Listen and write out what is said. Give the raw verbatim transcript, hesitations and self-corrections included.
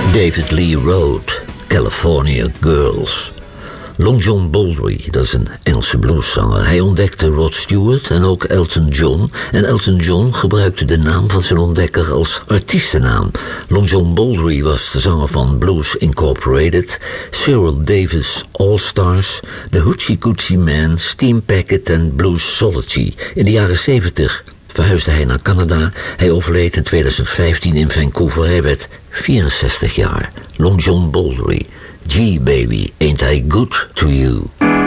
David Lee Roth, California Girls. Long John Baldry, dat is een Engelse blueszanger. Hij ontdekte Rod Stewart en ook Elton John. En Elton John gebruikte de naam van zijn ontdekker als artiestennaam. Long John Baldry was de zanger van Blues Incorporated, Cyril Davis All-Stars, The Hoochie Coochie Man, Steam Packet en Bluesology. In de jaren zeventig verhuisde hij naar Canada. Hij overleed in tweeduizend vijftien in Vancouver. Hij werd vierenzestig jaar. Long John Baldry. Gee, baby, ain't I good to you?